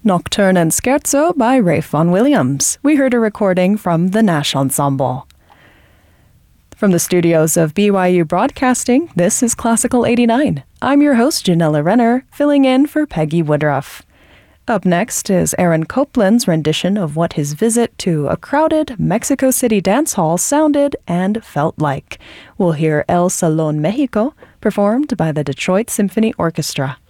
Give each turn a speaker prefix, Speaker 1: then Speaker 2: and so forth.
Speaker 1: Nocturne and Scherzo by Ralph Vaughan Williams. We heard a recording from the Nash Ensemble. From the studios of BYU Broadcasting, this is Classical 89. I'm your host, Janella Renner, filling in for Peggy Woodruff. Up next is Aaron Copland's rendition of what his visit to a crowded Mexico City dance hall sounded and felt like. We'll hear El Salón Mexico, performed by the Detroit Symphony Orchestra.